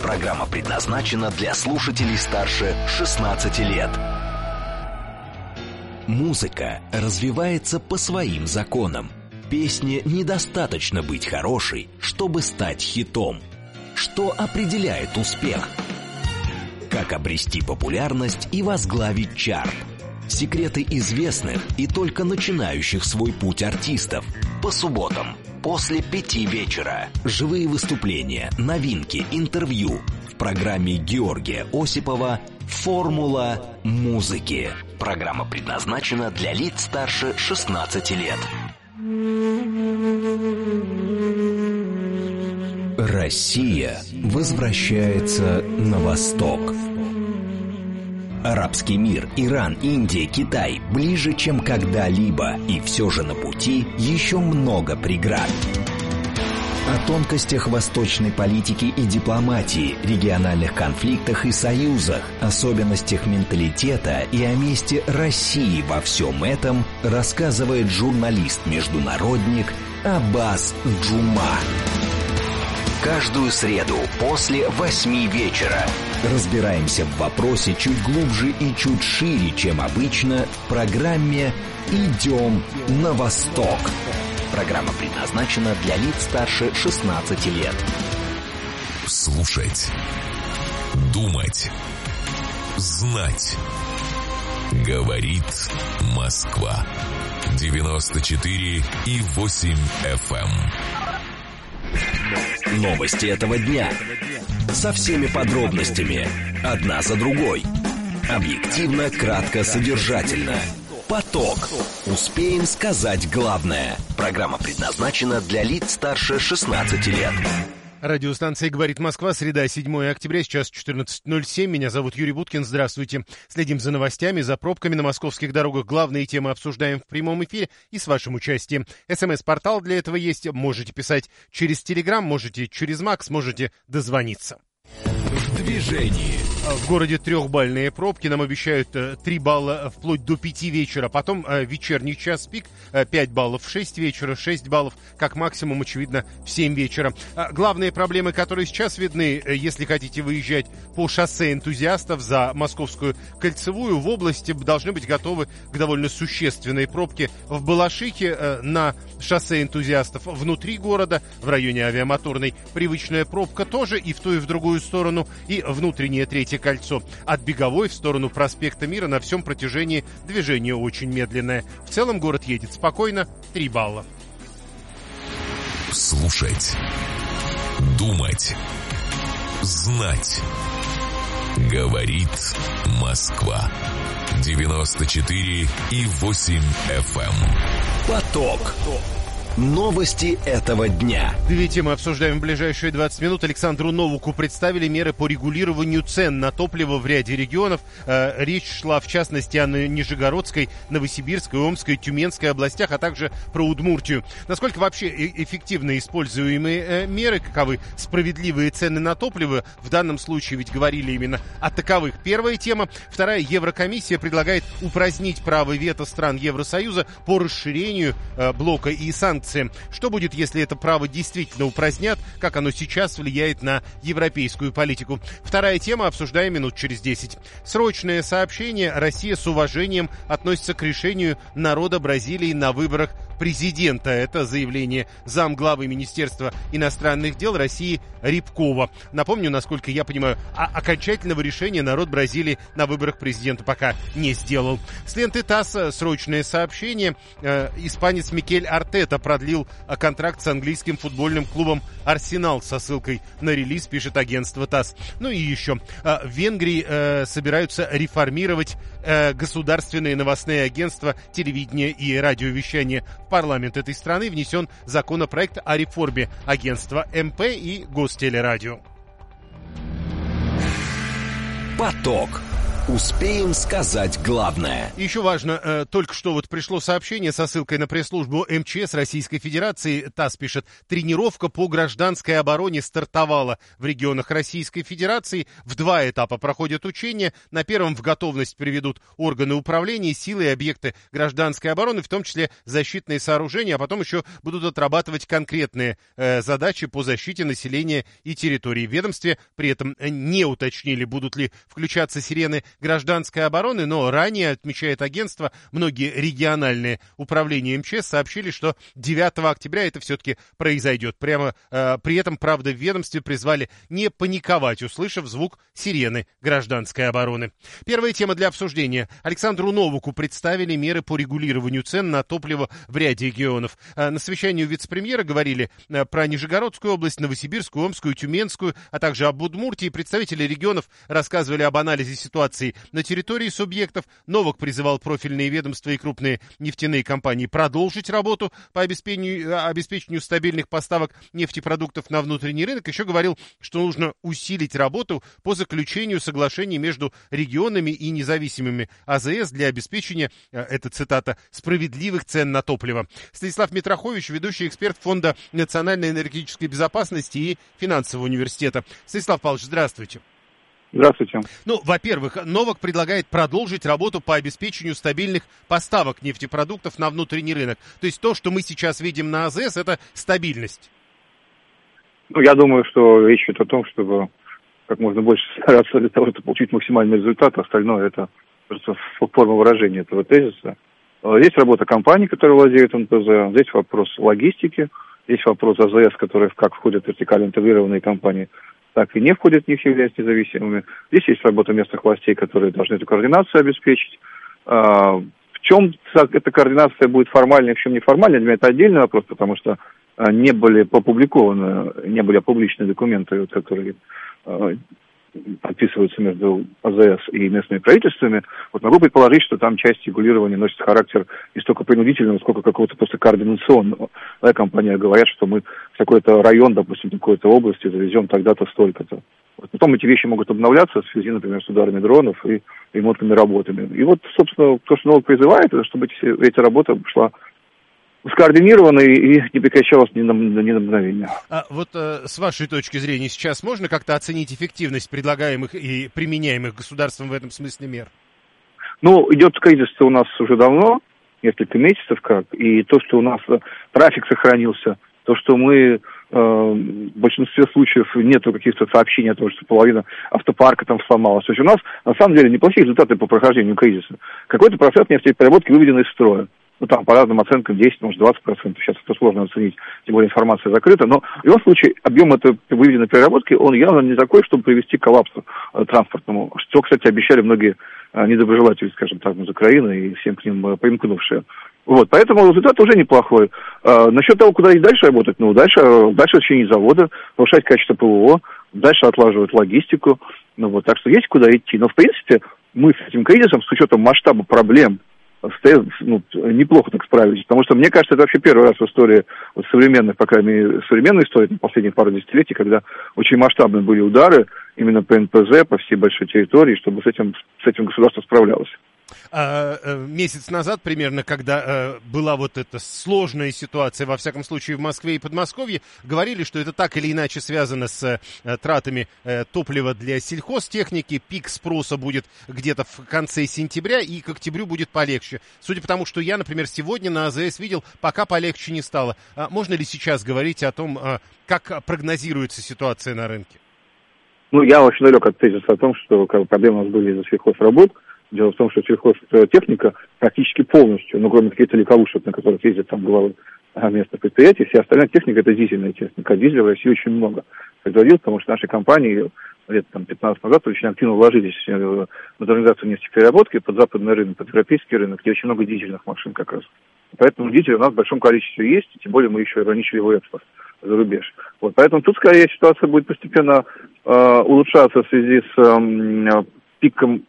Программа предназначена для слушателей старше 16 лет. Музыка развивается по своим законам. Песне недостаточно быть хорошей, чтобы стать хитом. Что определяет успех? Как обрести популярность и возглавить чарт? Секреты известных и только начинающих свой путь артистов. По субботам после 5 вечера. Живые выступления, новинки, интервью. В программе Георгия Осипова «Формула музыки». Программа предназначена для лиц старше 16 лет. Россия возвращается на восток. Арабский мир, Иран, Индия, Китай ближе, чем когда-либо, и все же на пути еще много преград. О тонкостях восточной политики и дипломатии, региональных конфликтах и союзах, особенностях менталитета и о месте России во всем этом рассказывает журналист-международник Аббас Джума. Каждую среду после 8 вечера разбираемся в вопросе чуть глубже и чуть шире, чем обычно, в программе «Идем на восток». Программа предназначена для лиц старше 16 лет. Слушать, думать, знать. Говорит Москва. 94,8 FM. Новости этого дня. Со всеми подробностями. Одна за другой. Объективно, кратко, содержательно. Поток. Успеем сказать главное. Программа предназначена для лиц старше 16 лет. Радиостанция «Говорит Москва», среда, 7 октября, сейчас 14:07. Меня зовут Юрий Буткин, здравствуйте. Следим за новостями, за пробками на московских дорогах. Главные темы обсуждаем в прямом эфире и с вашим участием. СМС-портал для этого есть. Можете писать через Телеграм, можете через Макс, можете дозвониться. В движении. В городе трехбальные пробки. Нам обещают 3 балла вплоть до 5 вечера. Потом вечерний час пик 5 баллов в 6 вечера, 6 баллов как максимум, очевидно, в 7 вечера. Главные проблемы, которые сейчас видны, если хотите выезжать по шоссе энтузиастов за Московскую кольцевую, в области должны быть готовы к довольно существенной пробке в Балашихе, на шоссе энтузиастов внутри города, в районе Авиамоторной. Привычная пробка тоже и в ту, и в другую сторону, и внутреннее третье кольцо. От Беговой в сторону проспекта Мира на всем протяжении движение очень медленное. В целом город едет спокойно, 3 балла. Слушать, думать, знать. Говорит Москва. 94,8 FM. Поток. Новости этого дня. 2 темы обсуждаем в ближайшие 20 минут. Александру Новаку представили меры по регулированию цен на топливо в ряде регионов. Речь шла, в частности, о Нижегородской, Новосибирской, Омской, Тюменской областях, а также про Удмуртию. Насколько вообще эффективно используемые меры, каковы справедливые цены на топливо? В данном случае ведь говорили именно о таковых. Первая тема. Вторая. Еврокомиссия предлагает упразднить право вето стран Евросоюза по расширению блока и санкций. Что будет, если это право действительно упразднят? Как оно сейчас влияет на европейскую политику? Вторая тема, обсуждаем минут через 10. Срочное сообщение. Россия с уважением относится к решению народа Бразилии на выборах президента. Это заявление замглавы Министерства иностранных дел России Рябкова. Напомню, насколько я понимаю, окончательного решения народ Бразилии на выборах президента пока не сделал. С ленты ТАСС срочное сообщение. Испанец Микель Артета продлил контракт с английским футбольным клубом «Арсенал», со ссылкой на релиз, пишет агентство ТАСС. Ну и еще. В Венгрии собираются реформировать государственные новостные агентства телевидения и радиовещания. В парламент этой страны внесен законопроект о реформе агентства МП и Гостелерадио. Поток. Успеем сказать главное. Еще важно, только что вот пришло сообщение со ссылкой на пресс-службу МЧС Российской Федерации. ТАСС пишет: тренировка по гражданской обороне стартовала в регионах Российской Федерации. В 2 этапа проходят учения. На первом в готовность приведут органы управления, силы и объекты гражданской обороны, в том числе защитные сооружения, а потом еще будут отрабатывать конкретные задачи по защите населения и территории. В ведомстве при этом не уточнили, будут ли включаться сирены гражданской обороны, но ранее, отмечает агентство, многие региональные управления МЧС сообщили, что 9 октября это все-таки произойдет. Прямо при этом, правда, в ведомстве призвали не паниковать, услышав звук сирены гражданской обороны. Первая тема для обсуждения. Александру Новаку представили меры по регулированию цен на топливо в ряде регионов. На совещании у вице-премьера говорили про Нижегородскую область, Новосибирскую, Омскую, Тюменскую, а также об Удмуртии. Представители регионов рассказывали об анализе ситуации на территории субъектов. Новак призывал профильные ведомства и крупные нефтяные компании продолжить работу по обеспечению стабильных поставок нефтепродуктов на внутренний рынок. Еще говорил, что нужно усилить работу по заключению соглашений между регионами и независимыми АЗС для обеспечения, это цитата, справедливых цен на топливо. Станислав Митрохович, ведущий эксперт Фонда национальной энергетической безопасности и финансового университета. Станислав Павлович, здравствуйте. Здравствуйте. Ну, во-первых, Новак предлагает продолжить работу по обеспечению стабильных поставок нефтепродуктов на внутренний рынок. То есть то, что мы сейчас видим на АЗС, это стабильность. Ну, я думаю, что речь идет о том, чтобы как можно больше стараться для того, чтобы получить максимальный результат. Остальное это просто форма выражения этого тезиса. Здесь работа компаний, которые владеют НПЗ. Здесь вопрос логистики. Здесь вопрос АЗС, которые как входят в вертикально интегрированные компании, так и не входят в них, являются независимыми. Здесь есть работа местных властей, которые должны эту координацию обеспечить. В чем эта координация будет формальной, в чем неформальной, для меня это отдельный вопрос, потому что не были опубличены документы, которые подписываются между АЗС и местными правительствами. Вот могу предположить, что там часть регулирования носит характер не столько принудительного, сколько какого-то просто координационного. Да, компания говорят, что мы в такой-то район, допустим, в какой-то области завезем тогда-то, столько-то. Вот потом эти вещи могут обновляться в связи, например, с ударами дронов и ремонтными работами. И вот, собственно, то, что Новак призывает, это чтобы эти работы шла скоординировано и не прекращалось ни на мгновение. А вот с вашей точки зрения сейчас можно как-то оценить эффективность предлагаемых и применяемых государством в этом смысле мер? Ну, идет кризис у нас уже давно, несколько месяцев как, и то, что у нас трафик сохранился, то, что мы в большинстве случаев нету каких-то сообщений о том, что половина автопарка там сломалась. То есть у нас на самом деле неплохие результаты по прохождению кризиса. Какой-то процент нефтепереработки выведен из строя. Ну, там, по разным оценкам, 10, может, 20%. Сейчас это сложно оценить, тем более информация закрыта. Но в любом случае, объем этой выведенной переработки, он явно не такой, чтобы привести к коллапсу транспортному. Что, кстати, обещали многие недоброжелатели, скажем так, из Украины и всем к ним примкнувшие. Вот, поэтому результат уже неплохой. Насчет того, куда и дальше работать, ну, дальше чинить заводы, повышать качество ПВО, дальше отлаживать логистику. Ну, вот, так что есть куда идти. Но, в принципе, мы с этим кризисом, с учетом масштаба проблем, неплохо так справились, потому что, мне кажется, это вообще первый раз в истории современных, по крайней мере, современной истории, последних пару десятилетий, когда очень масштабные были удары именно по НПЗ, по всей большой территории, чтобы с этим государство справлялось. Месяц назад примерно, когда была вот эта сложная ситуация, во всяком случае в Москве и Подмосковье, говорили, что это так или иначе связано с тратами топлива для сельхозтехники. Пик спроса будет где-то в конце сентября, и к октябрю будет полегче. Судя по тому, что я, например, сегодня на АЗС видел, пока полегче не стало. Можно ли сейчас говорить о том, как прогнозируется ситуация на рынке? Ну, я очень далек от тезиса о том, что проблемы у нас были из-за сельхозработ. Дело в том, что сельхозтехника практически полностью, ну, кроме каких-то легковушек, на которых ездят там главы местных предприятий, вся остальная техника — это дизельная техника. Дизеля в России очень много производил, потому что наши компании лет 15 назад очень активно вложились в модернизацию нефтепереработки под западный рынок, под европейский рынок, где очень много дизельных машин как раз. Поэтому дизель у нас в большом количестве есть, тем более мы еще ограничили его экспорт за рубеж. Вот, поэтому тут, скорее, ситуация будет постепенно улучшаться в связи с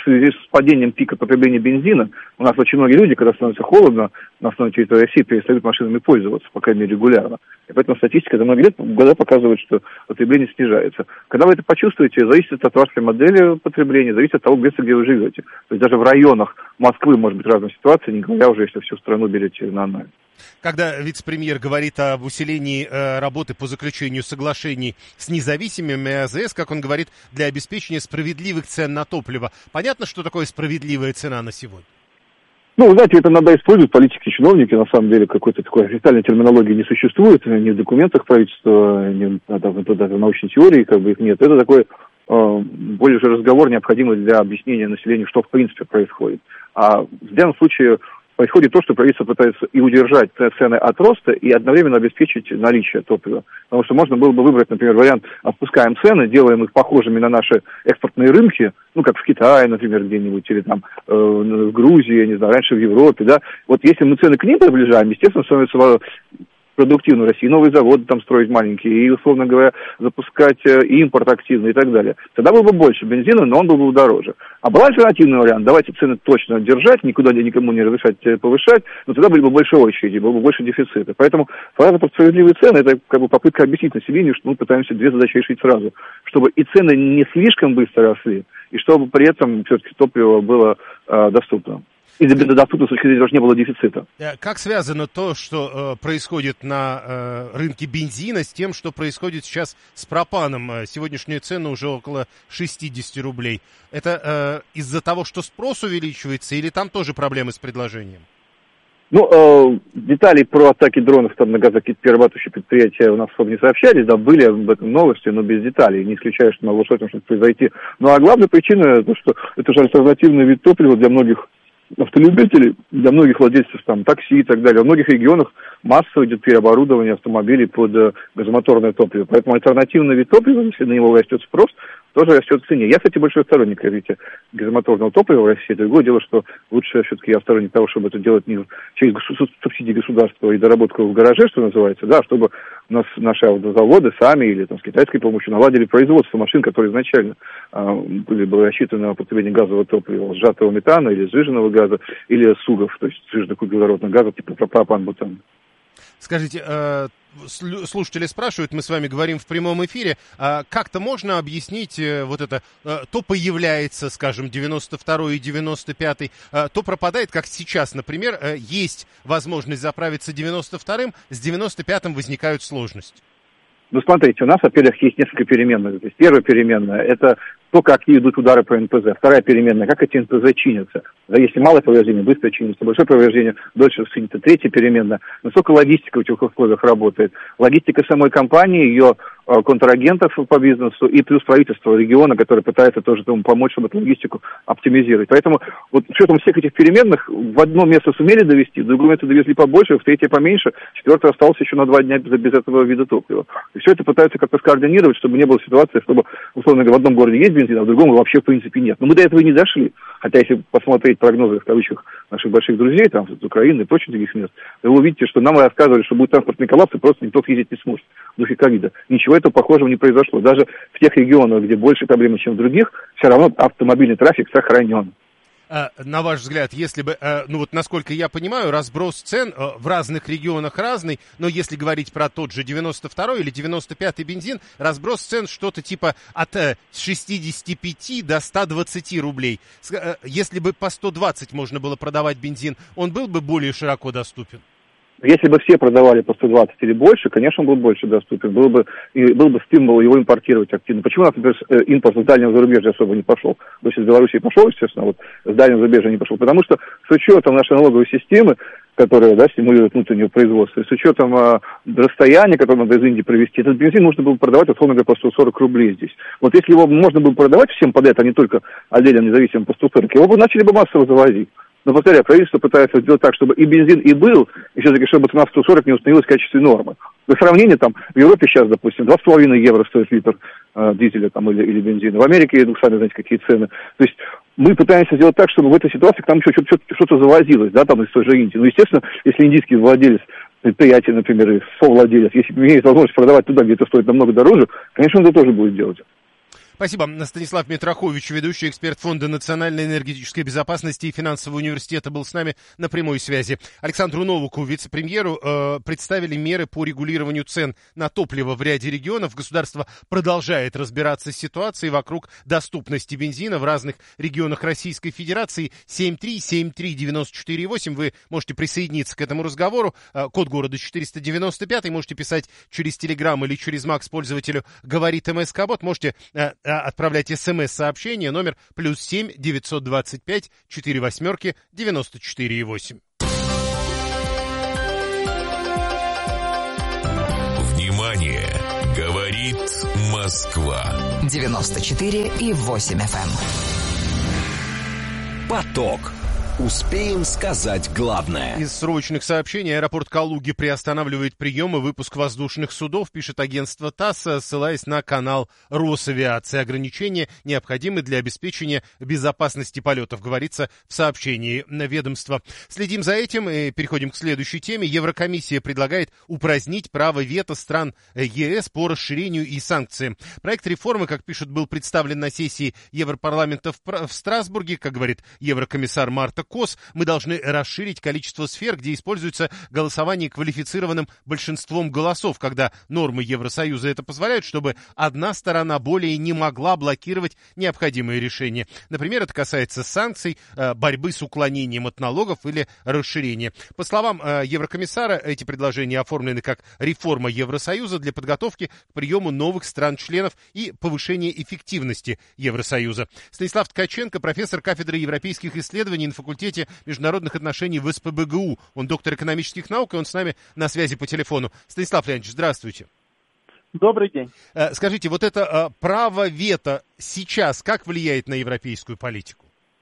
связи с падением пика потребления бензина у нас очень многие люди, когда становится холодно на основной территории России, перестают машинами пользоваться, по крайней мере, регулярно. И поэтому статистика за многие года показывает, что потребление снижается. Когда вы это почувствуете, зависит от вашей модели потребления, зависит от того места, где вы живете. То есть даже в районах Москвы может быть разная ситуация, не говоря уже, если всю страну берете на анализ. Когда вице-премьер говорит об усилении работы по заключению соглашений с независимыми АЗС, как он говорит, для обеспечения справедливых цен на топливо. Понятно, что такое справедливая цена на сегодня? Ну, знаете, это иногда используют политики, чиновники, на самом деле какой-то такой официальной терминологии не существует, ни в документах правительства, ни даже в научной теории, как бы их нет. Это такой более же разговор, необходимый для объяснения населению, что в принципе происходит. А в данном случае происходит то, что правительство пытается и удержать цены от роста, и одновременно обеспечить наличие топлива. Потому что можно было бы выбрать, например, вариант: опускаем цены, делаем их похожими на наши экспортные рынки, ну, как в Китае, например, где-нибудь, или там в Грузии, я не знаю, раньше в Европе, да. Вот если мы цены к ним приближаем, естественно, становится продуктивно в России, новые заводы там строить маленькие, и, условно говоря, запускать импорт активно и так далее. Тогда было бы больше бензина, но он был бы дороже. А был альтернативный вариант: давайте цены точно держать, никуда никому не разрешать повышать, но тогда были бы больше очереди, было бы больше дефицита. Поэтому фраза про справедливые цены — это как бы попытка объяснить населению, что мы пытаемся две задачи решить сразу. Чтобы и цены не слишком быстро росли, и чтобы при этом все-таки топливо было доступно. И доступно с точки зрения того, что не было дефицита. Как связано то, что происходит на рынке бензина, с тем, что происходит сейчас с пропаном? Сегодняшняя цена уже около 60 рублей. Это из-за того, что спрос увеличивается, или там тоже проблемы с предложением? Ну, деталей про атаки дронов там на газоперерабатывающие предприятия у нас особо не сообщались, да, были об этом новости, но без деталей, не исключаю, что могло что-то произойти. Ну, а главная причина — то, что это же альтернативный вид топлива для многих автолюбителей, для многих владельцев там такси и так далее. В многих регионах массово идет переоборудование автомобилей под газомоторное топливо. Поэтому альтернативный вид топлива, если на него растет спрос, тоже растет в цене. Я, кстати, большой сторонник развития газомоторного топлива в России. Другое дело, что лучше все-таки я сторонник того, чтобы это делать не через субсидии государства и доработку в гараже, что называется, да, чтобы у нас наши автозаводы сами или там с китайской помощью наладили производство машин, которые изначально были рассчитаны на потребление газового топлива, сжатого метана или сжиженного газа, или СУГов, то есть сжиженных углеродных газов, типа пропан-бутан. Скажите, слушатели спрашивают, мы с вами говорим в прямом эфире, как-то можно объяснить вот это, то появляется, скажем, 92-й и 95-й, то пропадает, как сейчас, например, есть возможность заправиться 92-м, с 95-м возникают сложности? Ну, смотрите, у нас, во-первых, есть несколько переменных. То есть первая переменная — это то, какие идут удары по НПЗ. Вторая переменная — как эти НПЗ чинятся. Да, если малое повреждение, быстро чинится. Большое повреждение, дольше чинится. Третья переменная — насколько логистика в этих условиях работает. Логистика самой компании, ее контрагентов по бизнесу и плюс правительство региона, которое пытается тоже этому помочь, чтобы эту логистику оптимизировать. Поэтому вот с учетом всех этих переменных в одно место сумели довести, в другое место довезли побольше, в третье поменьше, в четвертое осталось еще на 2 дня без этого вида топлива. И все это пытаются как-то скоординировать, чтобы не было ситуации, чтобы, условно говоря, в одном городе есть бензин, а в другом вообще в принципе нет. Но мы до этого и не дошли. Хотя если посмотреть прогнозы, в кавычках, наших больших друзей, там, из Украины и прочих других мест, то вы увидите, что нам рассказывали, что будет транспортный коллапс, и просто никто ездить не сможет в духе ковида. Ничего этого похожего не произошло. Даже в тех регионах, где больше проблемы, чем в других, все равно автомобильный трафик сохранен. На ваш взгляд, если бы, ну вот насколько я понимаю, разброс цен в разных регионах разный, но если говорить про тот же 92-й или 95-й бензин, разброс цен что-то типа от 65 до 120 рублей. Если бы по 120 можно было продавать бензин, он был бы более широко доступен? Если бы все продавали по 120 или больше, конечно, он был больше доступен. Был бы стимул его импортировать активно. Почему у нас, например, импорт с дальнего зарубежья особо не пошел? То есть из Белоруссии пошел, естественно, вот с дальнего зарубежья не пошел. Потому что с учетом нашей налоговой системы, которая, да, стимулирует внутреннее производство, и с учетом расстояния, которое надо из Индии провести, этот бензин нужно было продавать, условно говоря, по 140 рублей здесь. Вот если его можно было продавать всем подряд, а не только отдельно независимым по 140, его бы начали бы массово завозить. Но, повторяю, правительство пытается сделать так, чтобы и бензин и был, и все-таки, чтобы цена в 140 не установилась в качестве нормы. Для сравнения, там, в Европе сейчас, допустим, 2,5 евро стоит литр дизеля там, или бензина. В Америке, ну, сами знаете, какие цены. То есть мы пытаемся сделать так, чтобы в этой ситуации к нам еще что-то завозилось, да, там, из той же Индии. Ну, естественно, если индийский владелец предприятия, например, и совладелец, если имеет возможность продавать туда, где это стоит намного дороже, конечно, он это тоже будет делать. Спасибо. Станислав Митрохович, ведущий эксперт Фонда национальной энергетической безопасности и финансового университета, был с нами на прямой связи. Александру Новаку, вице-премьеру, представили меры по регулированию цен на топливо в ряде регионов. Государство продолжает разбираться с ситуацией вокруг доступности бензина в разных регионах Российской Федерации. 7373948. Вы можете присоединиться к этому разговору. Код города 495. Можете писать через Телеграм или через Макс пользователю «Говорит МСК-бот». Можете отправлять смс-сообщение, номер +7 925 48 94,8. Внимание! Говорит Москва. 94,8 FM. Поток. Успеем сказать главное. Из срочных сообщений: аэропорт Калуги приостанавливает прием и выпуск воздушных судов, пишет агентство ТАСС, ссылаясь на канал Росавиации. Ограничения необходимы для обеспечения безопасности полетов, говорится в сообщении ведомства. Следим за этим и переходим к следующей теме. Еврокомиссия предлагает упразднить право вето стран ЕС по расширению и санкциям. Проект реформы, как пишут, был представлен на сессии Европарламента в Страсбурге. Как говорит еврокомиссар Марта Кос, мы должны расширить количество сфер, где используется голосование квалифицированным большинством голосов, когда нормы Евросоюза это позволяют, чтобы одна сторона более не могла блокировать необходимые решения. Например, это касается санкций, борьбы с уклонением от налогов или расширения. По словам еврокомиссара, эти предложения оформлены как реформа Евросоюза для подготовки к приему новых стран-членов и повышения эффективности Евросоюза. Станислав Ткаченко, профессор кафедры европейских исследований на факультете международных отношений в СПбГУ. Он доктор экономических наук, и он с нами на связи по телефону. Станислав Леонидович, здравствуйте. Добрый день. Скажите, вот это право вето сейчас как влияет на европейскую политику?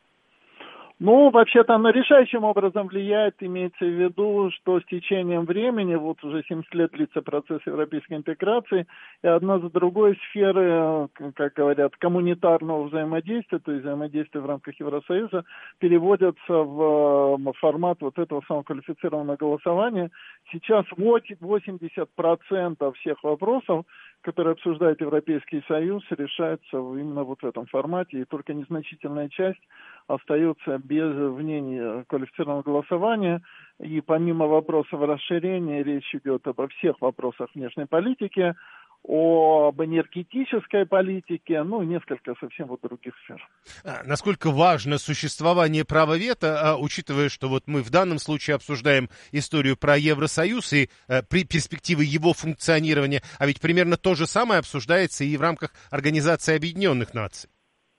Ну, вообще-то оно решающим образом влияет, имеется в виду, что с течением времени, вот уже 70 лет длится процесс европейской интеграции, и одна за другой сферы, как говорят, коммунитарного взаимодействия, то есть взаимодействия в рамках Евросоюза, переводятся в формат вот этого самого квалифицированного голосования. Сейчас 80% всех вопросов, которые обсуждает Европейский Союз, решаются именно вот в этом формате, и только незначительная часть остается без вне квалифицированного голосования. И помимо вопросов расширения, речь идет обо всех вопросах внешней политики, об энергетической политике, ну и несколько совсем вот других сфер. Насколько важно существование права вето, учитывая, что вот мы в данном случае обсуждаем историю про Евросоюз и перспективы его функционирования, а ведь примерно то же самое обсуждается и в рамках Организации Объединенных Наций.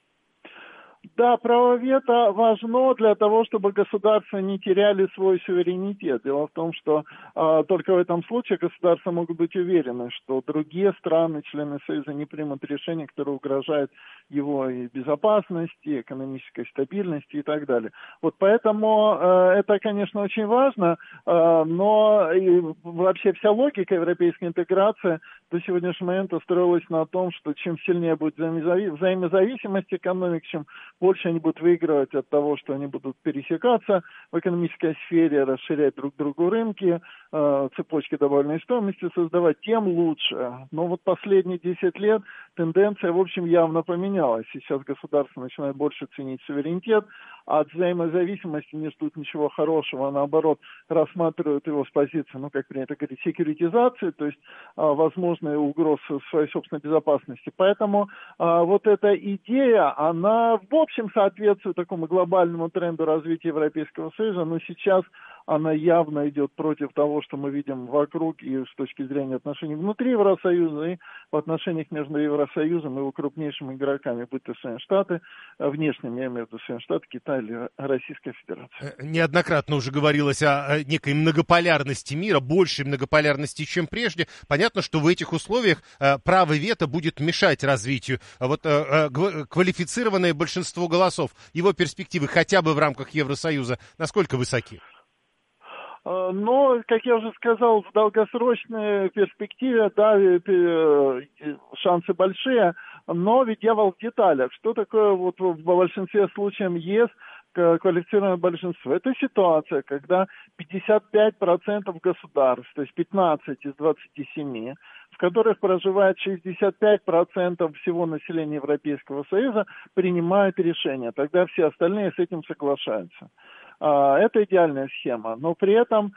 Да, право вето важно для того, чтобы государства не теряли свой суверенитет. Дело в том, что только в этом случае государства могут быть уверены, что другие страны, члены Союза, не примут решения, которые угрожают его и безопасности, и экономической стабильности и так далее. Вот поэтому это, конечно, очень важно, но и вообще вся логика европейской интеграции до сегодняшнего момента строилась на том, что чем сильнее будет взаимозависимость экономик, чем больше они будут выигрывать от того, что они будут пересекаться в экономической сфере, расширять друг другу рынки, цепочки добавленной стоимости создавать, тем лучше. Но вот последние 10 лет тенденция, в общем, явно поменялась. Сейчас государство начинает больше ценить суверенитет, а от взаимозависимости не ждут ничего хорошего, а наоборот рассматривают его с позиции, ну, как принято говорить, секьюритизации, то есть возможные угрозы своей собственной безопасности. Поэтому вот эта идея, она в общем соответствует такому глобальному тренду развития Европейского Союза, но сейчас она явно идет против того, что мы видим вокруг и с точки зрения отношений внутри Евросоюза, и в отношениях между Евросоюзом и его крупнейшими игроками, будь то Соединенные Штаты, внешними, я имею в виду Соединенные Штаты, Китай или Российская Федерация. Неоднократно уже говорилось о некой многополярности мира, большей многополярности, чем прежде. Понятно, что в этих условиях право вето будет мешать развитию. Вот квалифицированное большинство голосов, его перспективы хотя бы в рамках Евросоюза, насколько высоки? Но, как я уже сказал, в долгосрочной перспективе, да, шансы большие, но ведь дьявол в деталях. Что такое вот в большинстве случаев ЕС квалифицированное большинство. Это ситуация, когда 55% государств, то есть 15 из 27, в которых проживает 65% всего населения Европейского Союза, принимают решения. Тогда все остальные с этим соглашаются. Это идеальная схема, но при этом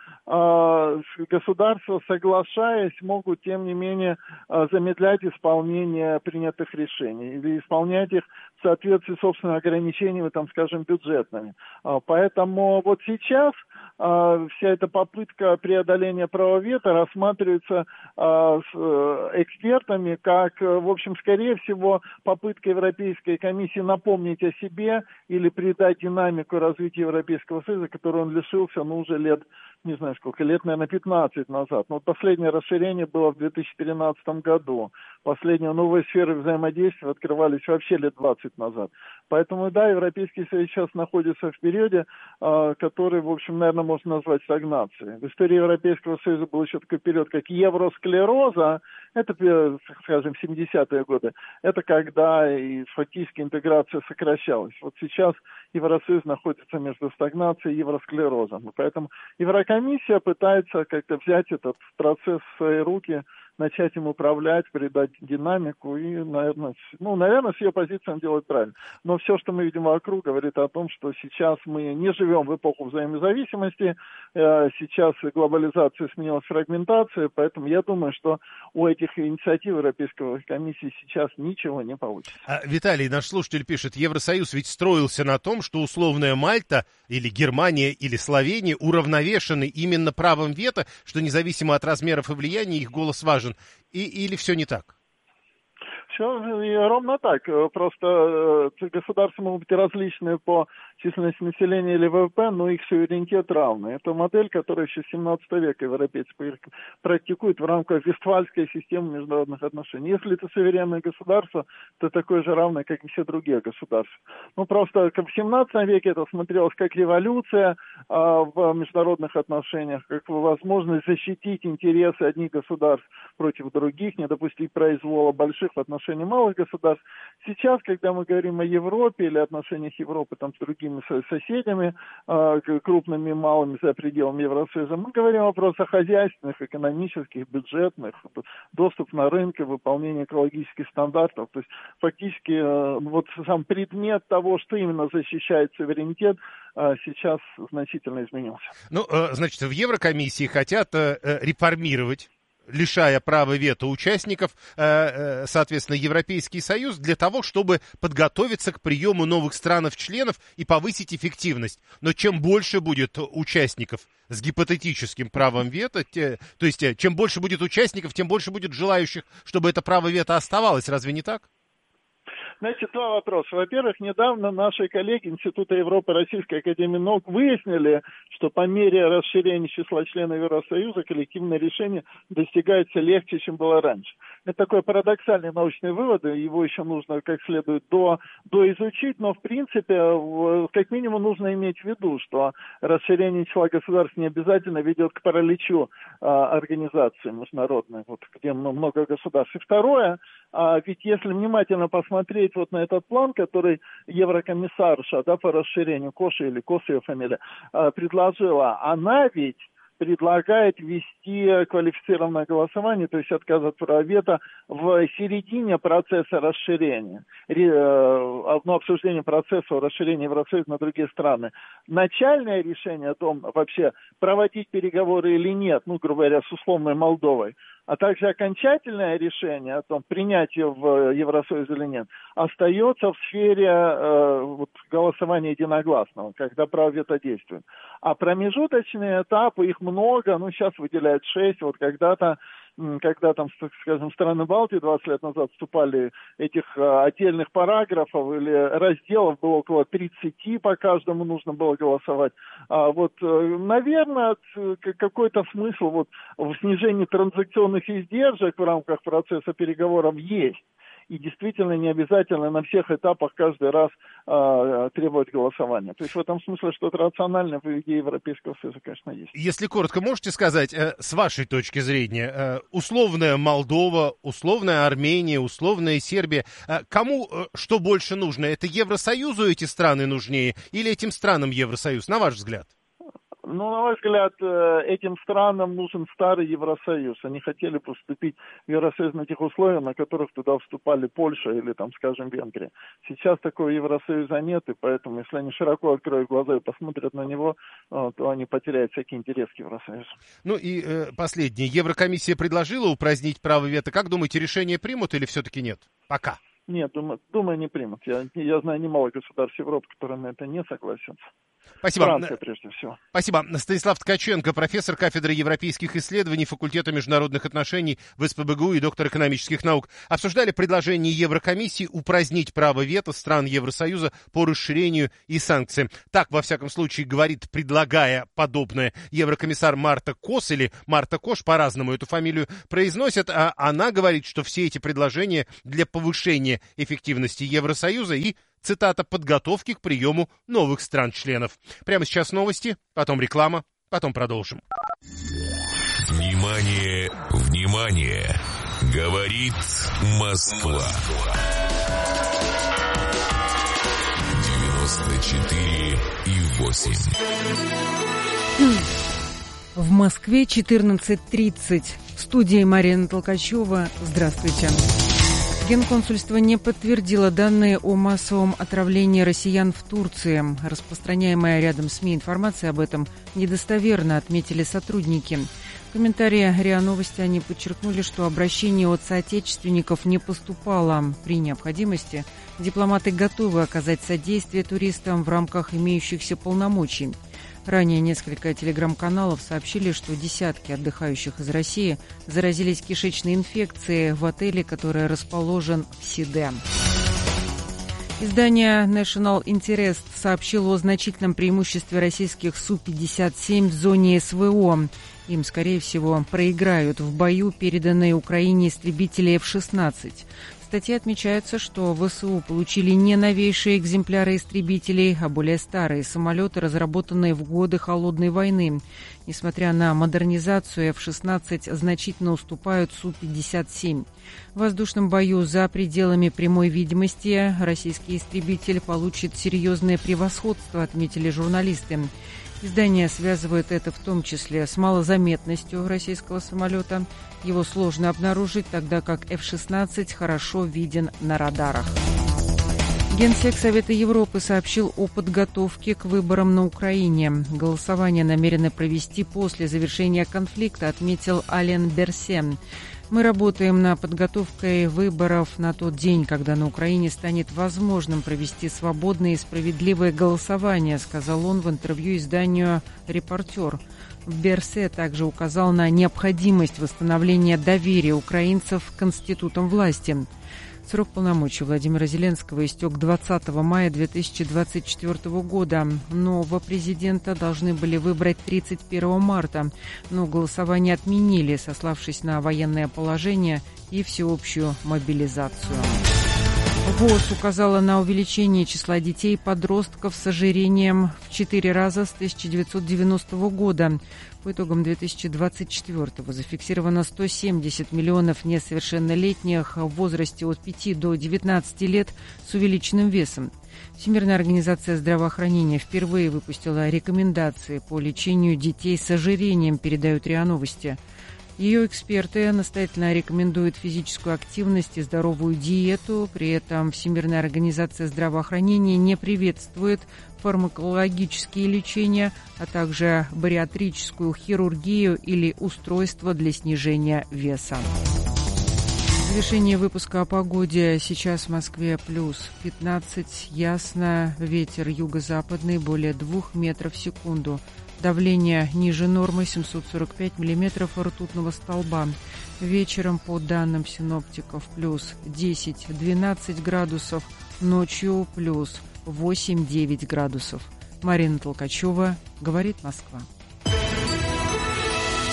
государства, соглашаясь, могут, тем не менее, замедлять исполнение принятых решений или исполнять их в соответствии с собственными ограничениями, там, скажем, бюджетными. Поэтому вот сейчас вся эта попытка преодоления права вето рассматривается с экспертами как, в общем, скорее всего, попытка Европейской комиссии напомнить о себе или придать динамику развития Европейского Союза, которого он лишился, уже лет, не знаю сколько, лет, наверное, 15 назад. Но последнее расширение было в 2013 году. Последние новые сферы взаимодействия открывались вообще лет 20 назад. Поэтому, да, Европейский Союз сейчас находится в периоде, который, в общем, наверное, можно назвать стагнацией. В истории Европейского Союза был еще такой период, как евросклероза. Это, скажем, 70-е годы. Это когда и фактически интеграция сокращалась. Вот сейчас Евросоюз находится между стагнацией и евросклерозом. Поэтому Еврокомиссия пытается как-то взять этот процесс в свои руки, начать им управлять, придать динамику и, наверное, с ее позиции он делает правильно. Но все, что мы видим вокруг, говорит о том, что сейчас мы не живем в эпоху взаимозависимости, сейчас глобализация сменилась фрагментацией, поэтому я думаю, что у этих инициатив Европейской комиссии сейчас ничего не получится. Виталий, наш слушатель пишет, Евросоюз ведь строился на том, что условная Мальта или Германия или Словения уравновешены именно правом вето, что независимо от размеров и влияния их голос важен. Или все не так? Все ровно так. Просто государства могут быть различные по численности населения или ВВП, но их суверенитет равный. Это модель, которую еще с 17 века европейцы практикуют в рамках Вестфальской системы международных отношений. Если это суверенное государство, то такое же равное, как и все другие государства. Просто в 17 веке это смотрелось как революция в международных отношениях, как возможность защитить интересы одних государств против других, не допустить произвола больших в отношении малых государств. Сейчас, когда мы говорим о Европе или отношениях Европы с другими соседями, крупными и малыми за пределами Евросоюза, мы говорим о вопросах хозяйственных, экономических, бюджетных, доступ на рынок, выполнение экологических стандартов. То есть фактически сам предмет того, что именно защищает суверенитет, сейчас значительно изменился. Значит, в Еврокомиссии хотят реформировать, лишая права вето участников, соответственно, Европейский Союз, для того, чтобы подготовиться к приему новых стран-членов и повысить эффективность. Но чем больше будет участников с гипотетическим правом вето, то есть чем больше будет участников, тем больше будет желающих, чтобы это право вето оставалось. Разве не так? Знаете, два вопроса. Во-первых, недавно наши коллеги Института Европы Российской Академии Наук выяснили, что по мере расширения числа членов Евросоюза коллективное решение достигается легче, чем было раньше. Это такой парадоксальный научный вывод, его еще нужно как следует доизучить, но в принципе, как минимум, нужно иметь в виду, что расширение числа государств не обязательно ведет к параличу организации международной, где много государств. И второе, ведь если внимательно посмотреть на этот план, который еврокомиссарша по расширению Коша или Коса ее фамилия предложила, она ведь предлагает ввести квалифицированное голосование, то есть отказ от права вето в середине процесса расширения, обсуждение процесса расширения Евросоюза на другие страны. Начальное решение о том, вообще проводить переговоры или нет, грубо говоря, с условной Молдовой, а также окончательное решение о том, принять ее в Евросоюз или нет, остается в сфере голосования единогласного, когда право вето действует. А промежуточные этапы, их много, сейчас выделяют 6, когда скажем, страны Балтии 20 лет назад вступали этих отдельных параграфов или разделов, было около 30, по каждому нужно было голосовать. Наверное, какой-то смысл в снижении транзакционных издержек в рамках процесса переговоров есть. и действительно не обязательно на всех этапах каждый раз требовать голосования. То есть в этом смысле что-то рациональное в идее Европейского Союза, конечно, есть. Если коротко, можете сказать, с вашей точки зрения, условная Молдова, условная Армения, условная Сербия, кому что больше нужно? Это Евросоюзу эти страны нужнее или этим странам Евросоюз, на ваш взгляд? Ну, на мой взгляд, этим странам нужен старый Евросоюз. Они хотели поступить в Евросоюз на тех условиях, на которых туда вступали Польша или, там, скажем, Венгрия. Сейчас такого Евросоюза нет, и поэтому, если они широко откроют глаза и посмотрят на него, то они потеряют всякий интерес к Евросоюзу. Ну и последнее. Еврокомиссия предложила упразднить право вето. Как думаете, решение примут или все-таки нет? Пока. Нет, думаю, не примут. Я знаю немало государств Европы, которые на это не согласятся. Спасибо. Франция, прежде всего. Спасибо. Станислав Ткаченко, профессор кафедры европейских исследований факультета международных отношений в СПбГУ и доктор экономических наук. Обсуждали предложение Еврокомиссии упразднить право вето стран Евросоюза по расширению и санкциям. Так, во всяком случае, говорит, предлагая подобное, еврокомиссар Марта Кос, или Марта Кош, по-разному эту фамилию произносят, а она говорит, что все эти предложения для повышения эффективности Евросоюза и, цитата, подготовки к приему новых стран-членов. Прямо сейчас новости, потом реклама, потом продолжим. Внимание, внимание! Говорит Москва. 94,8. В Москве 14:30. В студии Марина Толкачева. Здравствуйте. Генконсульство не подтвердило данные о массовом отравлении россиян в Турции. Распространяемая рядом СМИ информация об этом недостоверно, отметили сотрудники. В комментарии РИА Новости они подчеркнули, что обращение от соотечественников не поступало. При необходимости дипломаты готовы оказать содействие туристам в рамках имеющихся полномочий. Ранее несколько телеграм-каналов сообщили, что десятки отдыхающих из России заразились кишечной инфекцией в отеле, который расположен в Сиде. Издание National Interest сообщило о значительном преимуществе российских Су-57 в зоне СВО. Им, скорее всего, проиграют в бою переданные Украине истребители F-16. В статье отмечается, что ВСУ получили не новейшие экземпляры истребителей, а более старые самолеты, разработанные в годы Холодной войны. Несмотря на модернизацию, F-16 значительно уступают Су-57. В воздушном бою за пределами прямой видимости российский истребитель получит серьезное превосходство, отметили журналисты. Издание связывает это в том числе с малозаметностью российского самолета. Его сложно обнаружить, тогда как F-16 хорошо виден на радарах. Генсек Совета Европы сообщил о подготовке к выборам на Украине. Голосование намерены провести после завершения конфликта, отметил Ален Берсе. Мы работаем над подготовкой выборов на тот день, когда на Украине станет возможным провести свободное и справедливое голосование, сказал он в интервью изданию «Репортер». Берсе также указал на необходимость восстановления доверия украинцев к институтам власти. Срок полномочий Владимира Зеленского истек 20 мая 2024 года. Нового президента должны были выбрать 31 марта, но голосование отменили, сославшись на военное положение и всеобщую мобилизацию. ВОЗ указала на увеличение числа детей и подростков с ожирением в 4 раза с 1990 года. По итогам 2024-го зафиксировано 170 миллионов несовершеннолетних в возрасте от 5 до 19 лет с увеличенным весом. Всемирная организация здравоохранения впервые выпустила рекомендации по лечению детей с ожирением, передают РИА Новости. Ее эксперты настоятельно рекомендуют физическую активность и здоровую диету. При этом Всемирная организация здравоохранения не приветствует фармакологические лечения, а также бариатрическую хирургию или устройство для снижения веса. В завершение выпуска о погоде. Сейчас в Москве плюс 15, ясно, ветер юго-западный более 2 метров в секунду. Давление ниже нормы 745 миллиметров ртутного столба. Вечером, по данным синоптиков, плюс 10-12 градусов. Ночью плюс 8-9 градусов. Марина Толкачева, говорит Москва.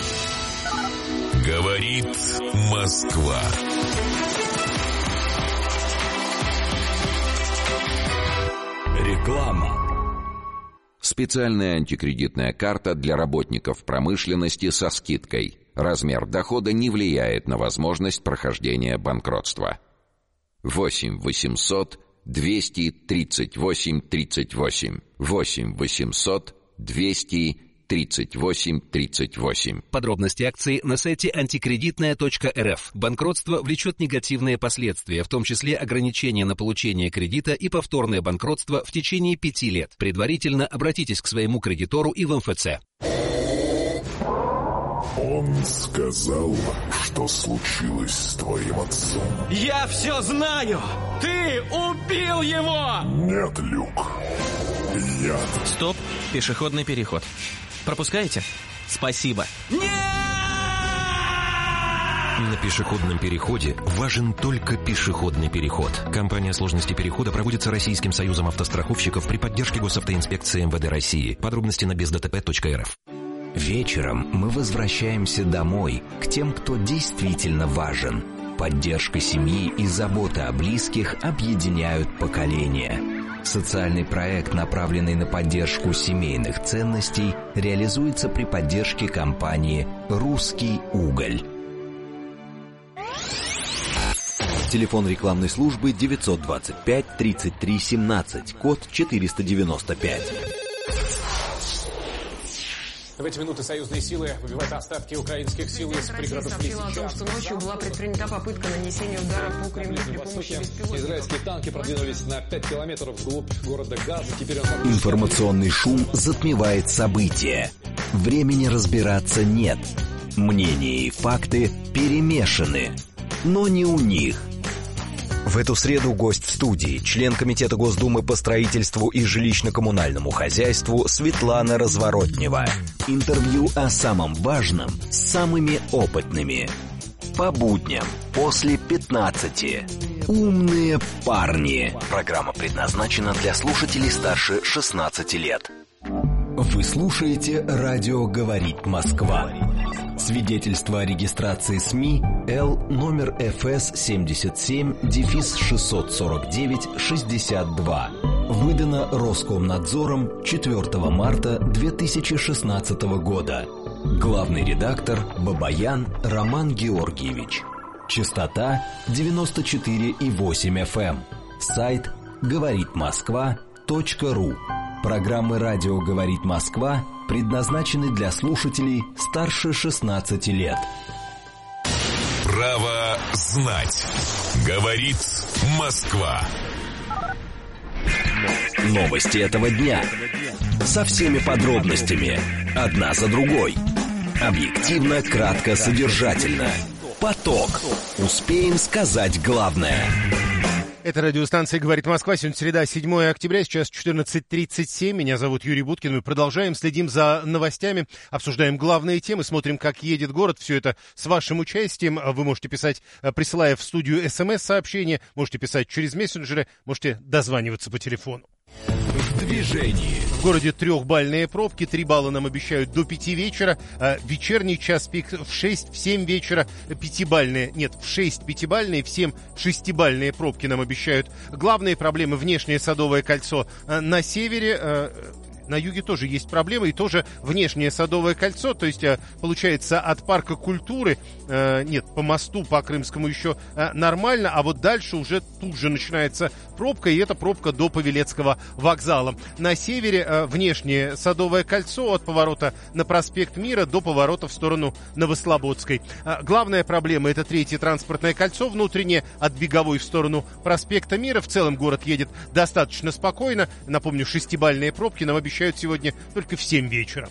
Говорит Москва. Реклама. Специальная антикредитная карта для работников промышленности со скидкой. Размер дохода не влияет на возможность прохождения банкротства. 8 800 238 38. 8 800 238 38. Подробности акции на сайте антикредитная.рф. Банкротство влечет негативные последствия, в том числе ограничения на получение кредита и повторное банкротство в течение 5 лет. Предварительно обратитесь к своему кредитору и в МФЦ. Он сказал, что случилось с твоим отцом. Я все знаю! Ты убил его! Нет, Люк. Я... Стоп, пешеходный переход. Пропускаете? Спасибо. Нет! На пешеходном переходе важен только пешеходный переход. Кампания сложности перехода проводится Российским союзом автостраховщиков при поддержке Госавтоинспекции МВД России. Подробности на бездтп.рф. Вечером мы возвращаемся домой, к тем, кто действительно важен. Поддержка семьи и забота о близких объединяют поколения. Социальный проект, направленный на поддержку семейных ценностей, реализуется при поддержке компании «Русский уголь». Телефон рекламной службы 925 33 17, код 495. В эти минуты союзные силы выбивают остатки украинских сил из пригородов Лисича. Сообщила о том, что ночью была предпринята попытка нанесения удара по Кремлю при помощи беспилотников. Израильские танки продвинулись на 5 километров вглубь города Газа. Теперь Информационный шум затмевает события. Времени разбираться нет. Мнения и факты перемешаны. Но не у них. В эту среду гость в студии, член Комитета Госдумы по строительству и жилищно-коммунальному хозяйству Светлана Разворотнева. Интервью о самом важном с самыми опытными. По будням после 15. Умные парни. Программа предназначена для слушателей старше 16 лет. Вы слушаете «Радио говорит Москва». Свидетельство о регистрации СМИ Л номер ФС 77-649-62. Выдано Роскомнадзором 4 марта 2016 года. Главный редактор Бабаян Роман Георгиевич. Частота 94,8 FM. Сайт говоритмосква.ру. Программы «Радио говорит Москва» предназначены для слушателей старше 16 лет. Право знать. Говорит Москва. Новости этого дня. Со всеми подробностями. Одна за другой. Объективно, кратко, содержательно. Поток. Успеем сказать главное. Это радиостанция «Говорит Москва». Сегодня среда, 7 октября, сейчас 14:37. Меня зовут Юрий Буткин. Мы продолжаем, следим за новостями, обсуждаем главные темы, смотрим, как едет город. Все это с вашим участием. Вы можете писать, присылая в студию СМС-сообщения, можете писать через мессенджеры, можете дозваниваться по телефону. В движении. В городе 3-бальные пробки, 3 балла нам обещают до 5 вечера, вечерний час пик в 6, в 7 вечера, 5-бальные, нет, в 6 5-бальные, в 7 6-бальные пробки нам обещают. Главные проблемы — внешнее Садовое кольцо на севере. На юге тоже есть проблемы, и тоже внешнее Садовое кольцо, то есть, получается, от парка культуры, нет, по мосту, по Крымскому еще нормально, а вот дальше уже тут же начинается пробка, и это пробка до Павелецкого вокзала. На севере внешнее Садовое кольцо от поворота на проспект Мира до поворота в сторону Новослободской. Главная проблема — это 3-е транспортное кольцо, внутреннее от Беговой в сторону проспекта Мира. В целом город едет достаточно спокойно. Напомню, 6-бальные пробки нам обещают сегодня только в 7 вечера.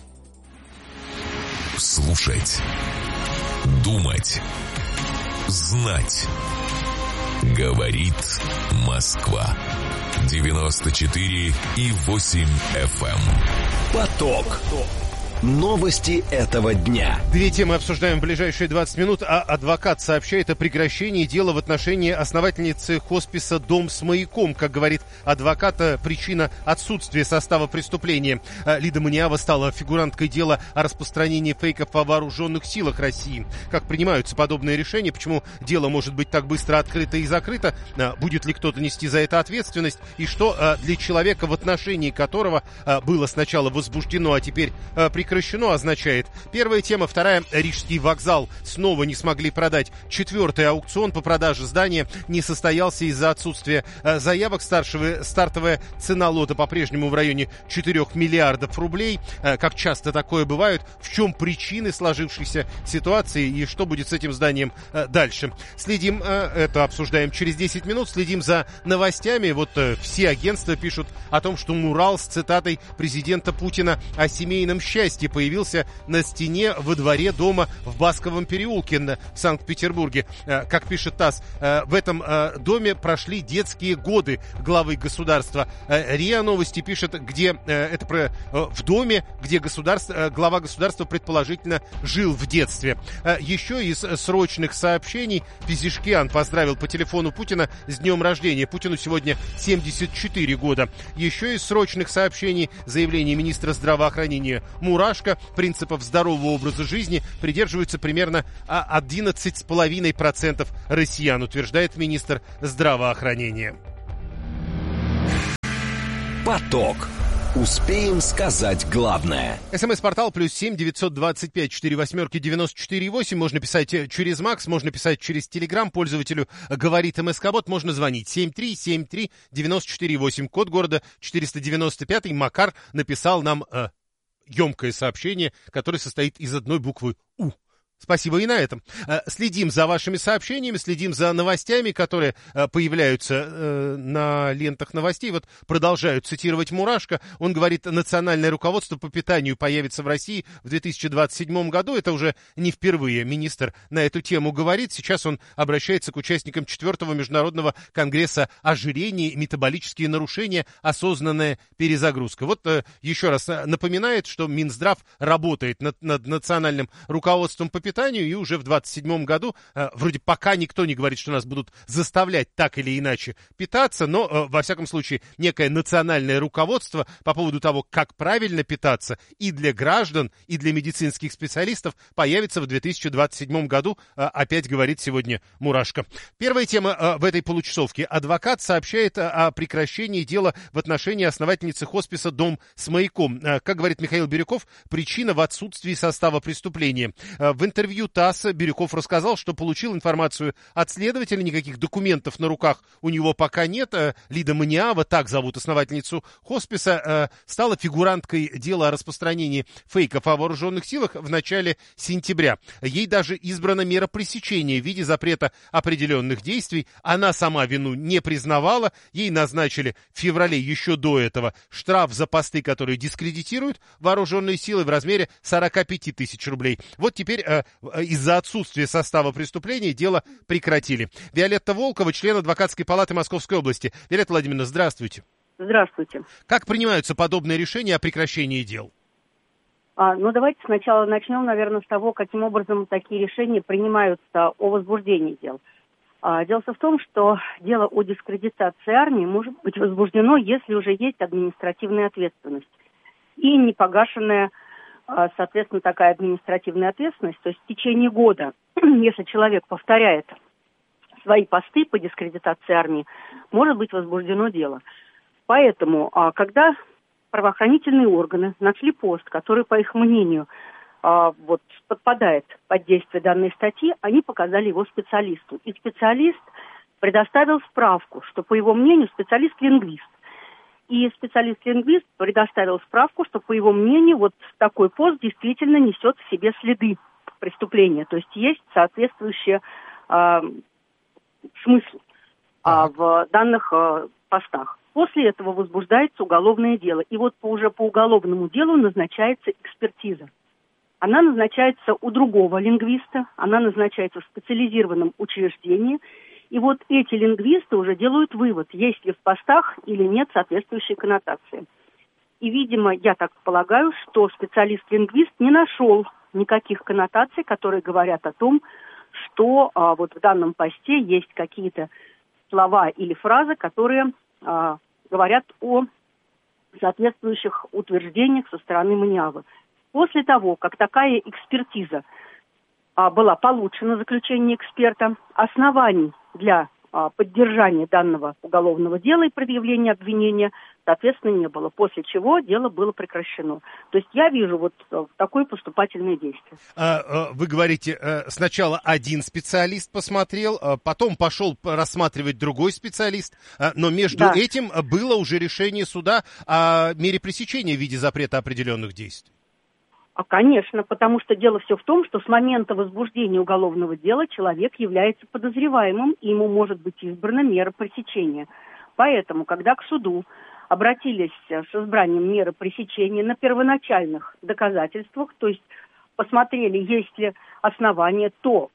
Слушать, думать, знать. Говорит Москва. 94,8 FM. Поток. Новости этого дня. Две темы обсуждаем в ближайшие 20 минут. Адвокат сообщает о прекращении дела в отношении основательницы хосписа «Дом с маяком». Как говорит адвокат, причина отсутствия состава преступления. Лида Маниава стала фигуранткой дела о распространении фейков о вооруженных силах России. Как принимаются подобные решения, почему дело может быть так быстро открыто и закрыто, будет ли кто-то нести за это ответственность, и что для человека, в отношении которого было сначала возбуждено, а теперь прекращено, означает. Первая тема. Вторая. Рижский вокзал снова не смогли продать. Четвертый аукцион по продаже здания не состоялся из-за отсутствия заявок. Стартовая цена лота по-прежнему в районе 4 миллиардов рублей. Как часто такое бывает? В чем причины сложившейся ситуации и что будет с этим зданием дальше? Следим, это обсуждаем через 10 минут. Следим за новостями. Вот все агентства пишут о том, что мурал с цитатой президента Путина о семейном счастье появился на стене во дворе дома в Басковом переулке в Санкт-Петербурге. Как пишет ТАСС, в этом доме прошли детские годы главы государства. РИА Новости пишет, где в доме, где глава государства предположительно жил в детстве. Еще из срочных сообщений Пизишкиан поздравил по телефону Путина с днем рождения. Путину сегодня 74 года. Еще из срочных сообщений заявление министра здравоохранения Мурашко. Принципов здорового образа жизни придерживаются примерно 11,5% россиян, утверждает министр здравоохранения. Поток. Успеем сказать главное. СМС-портал +7 925 48 94 8. Можно писать через Макс, можно писать через Телеграм. Пользователю говорит МСК-бот. Можно звонить 7373 94 8. Код города 495. Макар написал нам емкое сообщение, которое состоит из одной буквы «У». Спасибо и на этом. Следим за вашими сообщениями, следим за новостями, которые появляются на лентах новостей. Вот продолжают цитировать Мурашко. Он говорит, национальное руководство по питанию появится в России в 2027 году. Это уже не впервые министр на эту тему говорит. Сейчас он обращается к участникам 4-го международного конгресса ожирения и метаболические нарушения, осознанная перезагрузка. Вот еще раз напоминает, что Минздрав работает над национальным руководством по питанию, и уже в 2027 году, вроде пока никто не говорит, что нас будут заставлять так или иначе питаться, но, во всяком случае, некое национальное руководство по поводу того, как правильно питаться и для граждан, и для медицинских специалистов появится в 2027 году, опять говорит сегодня Мурашко. Первая тема в этой получасовке. Адвокат сообщает о прекращении дела в отношении основательницы хосписа «Дом с маяком». Как говорит Михаил Бирюков, причина в отсутствии состава преступления. В интервью ТАСС Бирюков рассказал, что получил информацию от следователя, никаких документов на руках у него пока нет. Лида Маниава, так зовут основательницу хосписа, стала фигуранткой дела о распространении фейков о вооруженных силах в начале сентября. Ей даже избрана мера пресечения в виде запрета определенных действий. Она сама вину не признавала. Ей назначили в феврале еще до этого штраф за посты, которые дискредитируют вооруженные силы, в размере 45 тысяч рублей. Вот теперь из-за отсутствия состава преступления дело прекратили. Виолетта Волкова, член адвокатской палаты Московской области. Виолетта Владимировна, здравствуйте. Здравствуйте. Как принимаются подобные решения о прекращении дел? Давайте сначала начнем, наверное, с того, каким образом такие решения принимаются о возбуждении дел. Дело в том, что дело о дискредитации армии может быть возбуждено, если уже есть административная ответственность и не погашенная, соответственно, такая административная ответственность, то есть в течение года, если человек повторяет свои посты по дискредитации армии, может быть возбуждено дело. Поэтому, когда правоохранительные органы нашли пост, который, по их мнению, подпадает под действие данной статьи, они показали его специалисту. И специалист предоставил справку, что, по его мнению, специалист-лингвист. И специалист-лингвист предоставил справку, что, по его мнению, такой пост действительно несет в себе следы преступления. То есть соответствующий смысл в данных постах. После этого возбуждается уголовное дело. И уже по уголовному делу назначается экспертиза. Она назначается у другого лингвиста, она назначается в специализированном учреждении. И эти лингвисты уже делают вывод, есть ли в постах или нет соответствующей коннотации. И, видимо, я так полагаю, что специалист-лингвист не нашел никаких коннотаций, которые говорят о том, что вот в данном посте есть какие-то слова или фразы, которые говорят о соответствующих утверждениях со стороны МНИАВы. После того, как такая экспертиза была получена, заключение эксперта, оснований для поддержания данного уголовного дела и предъявления обвинения, соответственно, не было. После чего дело было прекращено. То есть я вижу вот такое поступательное действие. Вы говорите, сначала один специалист посмотрел, потом пошел рассматривать другой специалист, но между этим было уже решение суда о мере пресечения в виде запрета определенных действий. Конечно, потому что дело все в том, что с момента возбуждения уголовного дела человек является подозреваемым, и ему может быть избрана мера пресечения. Поэтому, когда к суду обратились с избранием меры пресечения на первоначальных доказательствах, то есть посмотрели, есть ли основания, то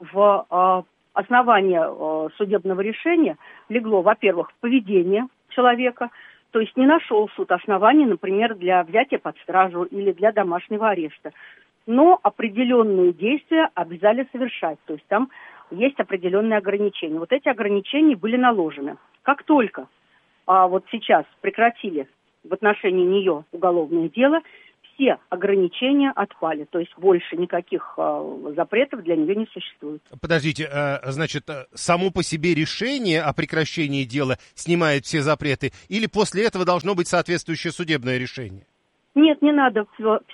в основание судебного решения легло, во-первых, поведение человека, то есть не нашел суд оснований, например, для взятия под стражу или для домашнего ареста. Но определенные действия обязали совершать. То есть там есть определенные ограничения. Вот эти ограничения были наложены. Как только вот сейчас прекратили в отношении нее уголовное дело, все ограничения отпали. То есть больше никаких запретов для нее не существует. Подождите, значит, само по себе решение о прекращении дела снимает все запреты, или после этого должно быть соответствующее судебное решение? Нет, не надо.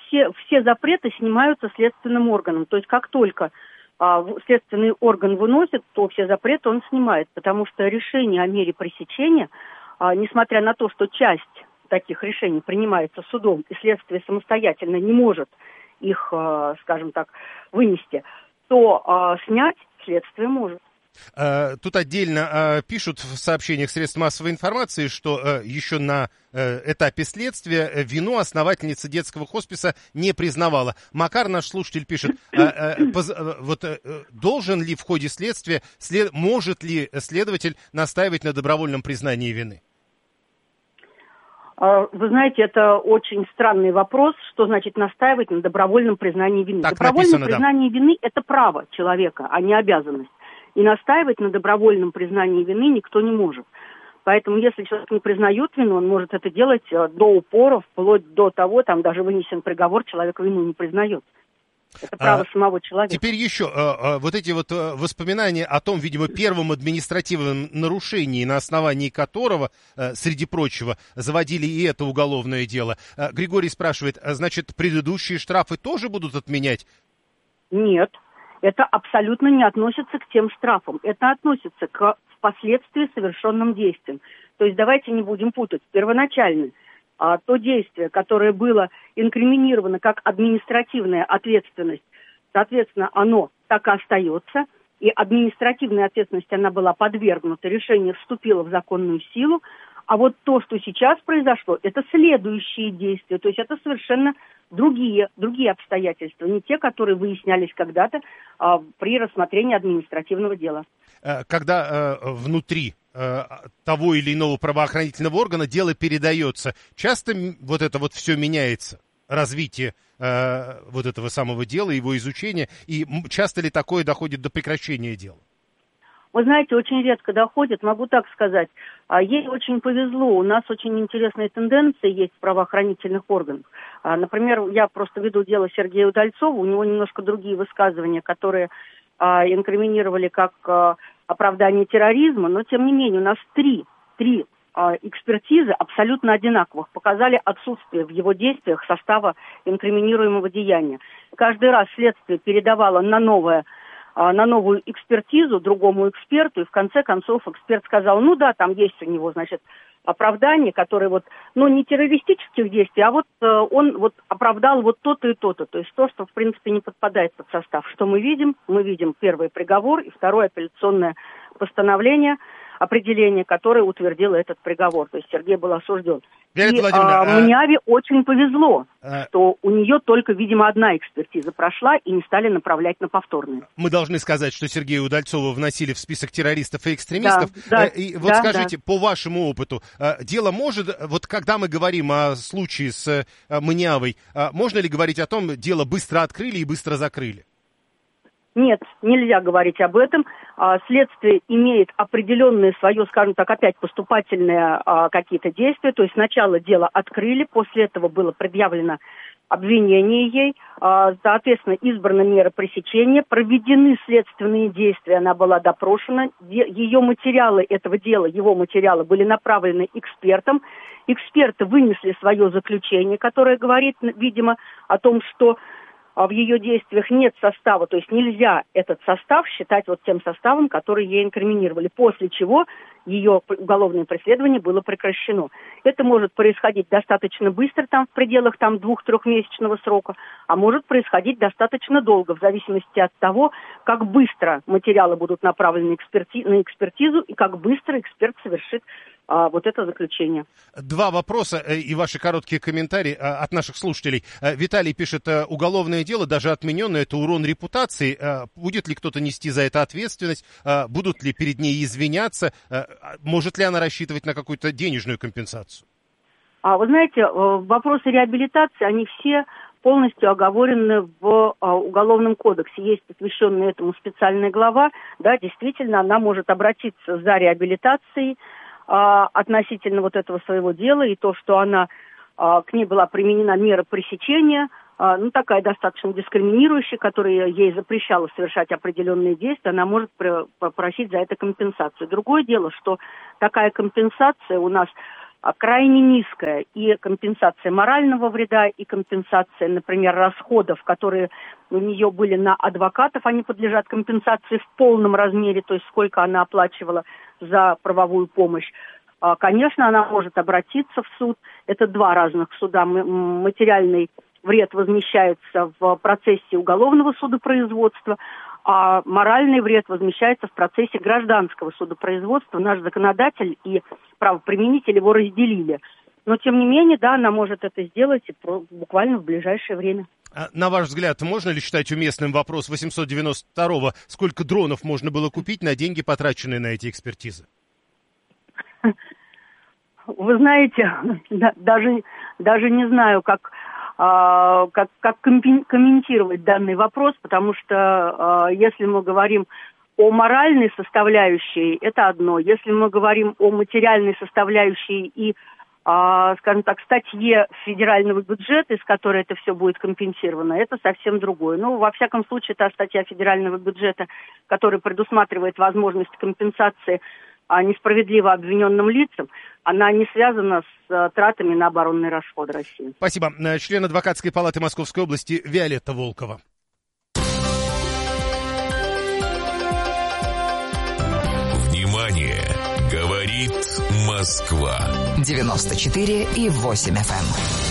Все запреты снимаются следственным органом. То есть как только следственный орган выносит, то все запреты он снимает. Потому что решение о мере пресечения, несмотря на то, что часть таких решений принимается судом, и следствие самостоятельно не может их, скажем так, вынести, то снять следствие может. Тут отдельно пишут в сообщениях средств массовой информации, что еще на этапе следствия вину основательница детского хосписа не признавала. Макар, наш слушатель, пишет, должен ли в ходе следствия, может ли следователь настаивать на добровольном признании вины? Вы знаете, это очень странный вопрос, что значит настаивать на добровольном признании вины. Так добровольное написано, признание вины – это право человека, а не обязанность. И настаивать на добровольном признании вины никто не может. Поэтому, если человек не признает вину, он может это делать до упора, вплоть до того, там даже вынесен приговор, человек вину не признает. Это право самого человека. Теперь еще вот эти вот воспоминания о том, видимо, первом административном нарушении, на основании которого, среди прочего, заводили и это уголовное дело. Григорий спрашивает, значит, предыдущие штрафы тоже будут отменять? Нет, это абсолютно не относится к тем штрафам. Это относится к впоследствии совершенным действиям. То есть давайте не будем путать. Первоначально то действие, которое было инкриминировано как административная ответственность, соответственно, оно так и остается, и административная ответственность, она была подвергнута, решение вступило в законную силу, а вот то, что сейчас произошло, это следующие действия, то есть это совершенно другие обстоятельства, не те, которые выяснялись когда-то при рассмотрении административного дела. Когда внутри того или иного правоохранительного органа дело передается, часто вот это вот все меняется, развитие вот этого самого дела, его изучение, и часто ли такое доходит до прекращения дела? Вы знаете, очень редко доходит, могу так сказать. Ей очень повезло, у нас очень интересные тенденции есть в правоохранительных органах. Например, я просто веду дело Сергея Удальцова, у него немножко другие высказывания, которые инкриминировали как оправдание терроризма, но тем не менее у нас три экспертизы абсолютно одинаковых показали отсутствие в его действиях состава инкриминируемого деяния. Каждый раз следствие передавало на новую экспертизу другому эксперту, и в конце концов эксперт сказал, ну да, там есть у него, значит, оправдание, которое вот, ну, не террористических действий, а вот он вот оправдал вот то-то и то-то. То есть то, что, в принципе, не подпадает под состав. Что мы видим? Мы видим первый приговор и второе апелляционное постановление, определение, которое утвердило этот приговор. То есть Сергей был осужден. Виолетта И Владимировна, Муняве очень повезло, что у нее только, видимо, одна экспертиза прошла и не стали направлять на повторные. Мы должны сказать, что Сергея Удальцова вносили в список террористов и экстремистов. И вот скажите, по вашему опыту, дело может, вот когда мы говорим о случае с Мунявой, можно ли говорить о том, дело быстро открыли и быстро закрыли? Нет, нельзя говорить об этом. Следствие имеет определенные свое, скажем так, опять поступательные какие-то действия. То есть сначала дело открыли, после этого было предъявлено обвинение ей, соответственно, избрана мера пресечения, проведены следственные действия, она была допрошена, ее материалы этого дела, его материалы были направлены экспертам. Эксперты вынесли свое заключение, которое говорит, видимо, о том, что в ее действиях нет состава, то есть нельзя этот состав считать вот тем составом, который ей инкриминировали, после чего ее уголовное преследование было прекращено. Это может происходить достаточно быстро, там в пределах 2-3-месячного срока, а может происходить достаточно долго, в зависимости от того, как быстро материалы будут направлены на экспертизу и как быстро эксперт совершит вот это заключение. Два вопроса и ваши короткие комментарии от наших слушателей. Виталий пишет, уголовное дело, даже отмененное, это урон репутации. Будет ли кто-то нести за это ответственность? Будут ли перед ней извиняться? Может ли она рассчитывать на какую-то денежную компенсацию? Вы знаете, вопросы реабилитации, они все полностью оговорены в Уголовном кодексе. Есть посвященная этому специальная глава. Да, действительно, она может обратиться за реабилитацией относительно вот этого своего дела, и то, что она, к ней была применена мера пресечения, такая достаточно дискриминирующая, которая ей запрещала совершать определенные действия, она может попросить за это компенсацию. Другое дело, что такая компенсация у нас крайне низкая, и компенсация морального вреда, и компенсация, например, расходов, которые у нее были на адвокатов, они подлежат компенсации в полном размере, то есть сколько она оплачивала за правовую помощь. Конечно, она может обратиться в суд. Это два разных суда. Материальный вред возмещается в процессе уголовного судопроизводства, а моральный вред возмещается в процессе гражданского судопроизводства. Наш законодатель и правоприменитель его разделили. Но, тем не менее, да, она может это сделать буквально в ближайшее время. На ваш взгляд, можно ли считать уместным вопрос 892-го, сколько дронов можно было купить на деньги, потраченные на эти экспертизы? Вы знаете, даже не знаю, как комментировать данный вопрос, потому что если мы говорим о моральной составляющей, это одно. Если мы говорим о материальной составляющей и, скажем так, статье федерального бюджета, из которой это все будет компенсировано, это совсем другое. Во всяком случае, та статья федерального бюджета, которая предусматривает возможность компенсации несправедливо обвиненным лицам, она не связана с тратами на оборонные расходы России. Спасибо. Член адвокатской палаты Московской области Виолетта Волкова. Внимание! Говорит Москва. 94,8 FM.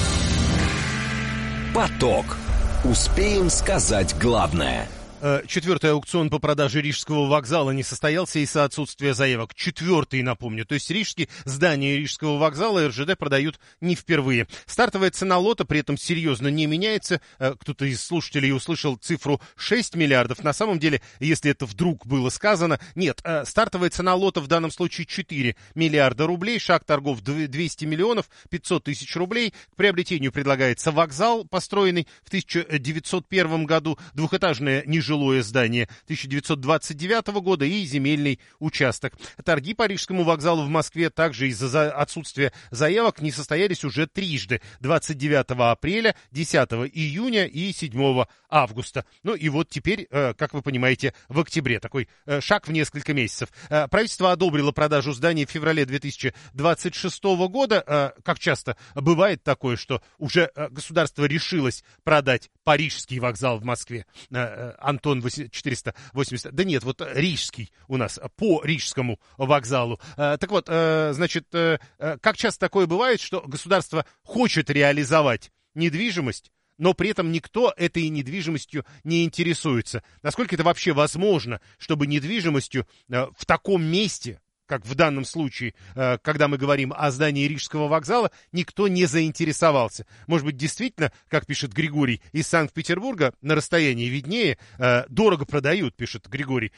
Поток. Успеем сказать главное. Четвертый аукцион по продаже Рижского вокзала не состоялся из-за отсутствия заявок. Четвертый, напомню. То есть здания Рижского вокзала РЖД продают не впервые. Стартовая цена лота при этом серьезно не меняется. Кто-то из слушателей услышал цифру 6 миллиардов. На самом деле, если это вдруг было сказано, нет. Стартовая цена лота в данном случае 4 миллиарда рублей. Шаг торгов 200 миллионов 500 тысяч рублей. К приобретению предлагается вокзал, построенный в 1901 году. Двухэтажное жилое здание 1929 года и земельный участок. Торги по Рижскому вокзалу в Москве также из-за отсутствия заявок не состоялись уже трижды. 29 апреля, 10 июня и 7 августа. И вот теперь, как вы понимаете, в октябре. Такой шаг в несколько месяцев. Правительство одобрило продажу здания в феврале 2026 года. Как часто бывает такое, что уже государство решилось продать Парижский вокзал в Москве. Антон 480. Да нет, вот Рижский у нас, по Рижскому вокзалу. Так вот, значит, как часто такое бывает, что государство хочет реализовать недвижимость, но при этом никто этой недвижимостью не интересуется. Насколько это вообще возможно, чтобы недвижимостью в таком месте, как в данном случае, когда мы говорим о здании Рижского вокзала, никто не заинтересовался. Может быть, действительно, как пишет Григорий, из Санкт-Петербурга на расстоянии виднее, дорого продают, пишет Григорий,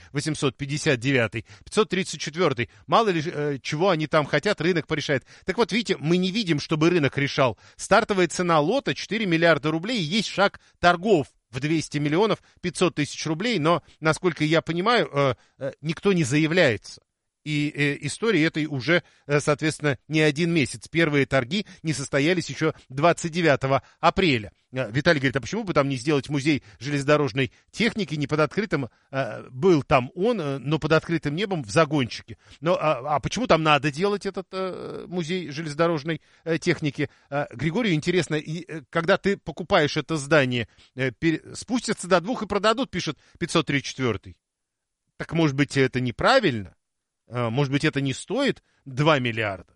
859-й, 534-й. Мало ли чего они там хотят, рынок порешает. Так вот, видите, мы не видим, чтобы рынок решал. Стартовая цена лота 4 миллиарда рублей, и есть шаг торгов в 200 миллионов 500 тысяч рублей, но, насколько я понимаю, никто не заявляется. И истории этой уже, соответственно, не один месяц. Первые торги не состоялись еще 29 апреля. Виталий говорит, а почему бы там не сделать музей железнодорожной техники не под открытым, был там он, но под открытым небом в загончике. Но, а почему там надо делать этот музей железнодорожной техники? Григорию интересно, когда ты покупаешь это здание, спустятся до 2 и продадут, пишет 534-й. Так, может быть, это неправильно? Может быть, это не стоит 2 миллиарда?